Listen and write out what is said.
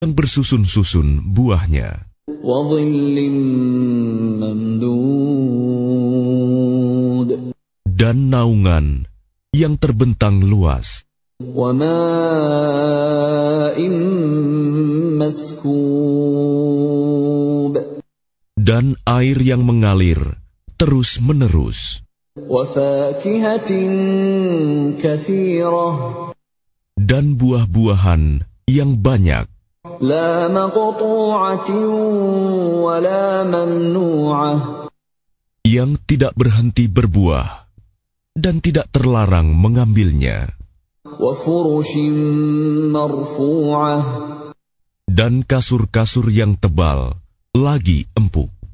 yang bersusun-susun buahnya, وظل ممدود dan naungan yang terbentang luas, وماء مسكوب dan air yang mengalir terus-menerus, وفاكهة كثيرة dan buah-buahan yang banyak, لا مقطوعة ولا ممنوعة yang tidak berhenti berbuah dan tidak terlarang mengambilnya, وفرش مرفوعة dan kasur-kasur yang tebal lagi empuk.